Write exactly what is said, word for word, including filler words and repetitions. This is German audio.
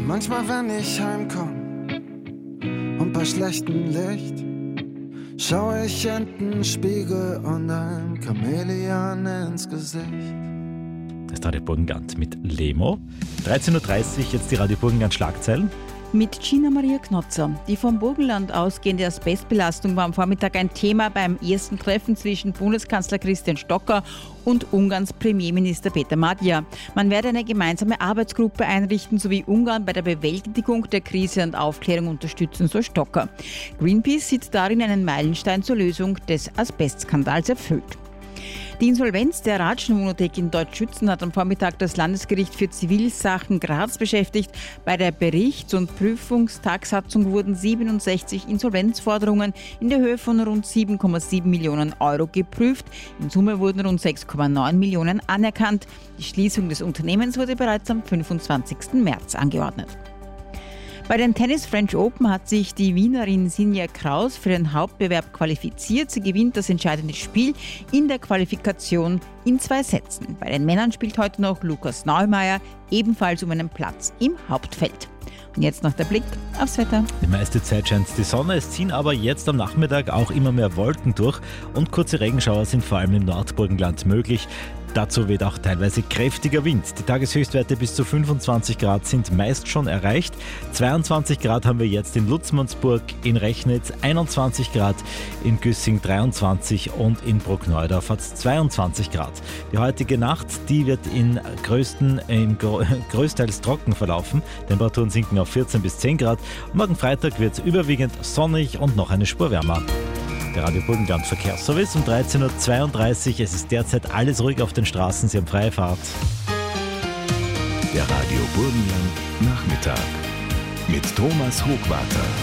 Manchmal, wenn ich heimkomm und bei schlechtem Licht, schaue ich in den Spiegel und ein Chamäleon ins Gesicht. Das ist Radio Burgenland mit Lemo. dreizehn Uhr dreißig, jetzt die Radio Burgenland Schlagzeilen. Mit Gina Maria Knotzer. Die vom Burgenland ausgehende Asbestbelastung war am Vormittag ein Thema beim ersten Treffen zwischen Bundeskanzler Christian Stocker und Ungarns Premierminister Peter Magyar. Man werde eine gemeinsame Arbeitsgruppe einrichten, sowie Ungarn bei der Bewältigung der Krise und Aufklärung unterstützen, so Stocker. Greenpeace sieht darin einen Meilenstein zur Lösung des Asbestskandals erfüllt. Die Insolvenz der Ratschen-Wohnothek in Deutschschützen hat am Vormittag das Landesgericht für Zivilsachen Graz beschäftigt. Bei der Berichts- und Prüfungstagsatzung wurden siebenundsechzig Insolvenzforderungen in der Höhe von rund sieben Komma sieben Millionen Euro geprüft. In Summe wurden rund sechs Komma neun Millionen anerkannt. Die Schließung des Unternehmens wurde bereits am fünfundzwanzigsten März angeordnet. Bei den Tennis French Open hat sich die Wienerin Sinja Kraus für den Hauptbewerb qualifiziert. Sie gewinnt das entscheidende Spiel in der Qualifikation in zwei Sätzen. Bei den Männern spielt heute noch Lukas Neumeier ebenfalls um einen Platz im Hauptfeld. Und jetzt noch der Blick aufs Wetter. Die meiste Zeit scheint die Sonne, es ziehen aber jetzt am Nachmittag auch immer mehr Wolken durch und kurze Regenschauer sind vor allem im Nordburgenland möglich. Dazu weht auch teilweise kräftiger Wind. Die Tageshöchstwerte bis zu fünfundzwanzig Grad sind meist schon erreicht. zweiundzwanzig Grad haben wir jetzt in Lutzmannsburg, in Rechnitz, einundzwanzig Grad, in Güssing dreiundzwanzig und in Bruckneudorf hat es zweiundzwanzig Grad. Die heutige Nacht, die wird in größten, in gro- größtenteils trocken verlaufen. Temperaturen sinken auf vierzehn bis zehn Grad. Morgen Freitag wird es überwiegend sonnig und noch eine Spur wärmer. Der Radio Burgenland Verkehrsservice um dreizehn Uhr zweiunddreißig. Es ist derzeit alles ruhig auf den Straßen, Sie haben freie Fahrt. Der Radio Burgenland Nachmittag mit Thomas Hochwarter.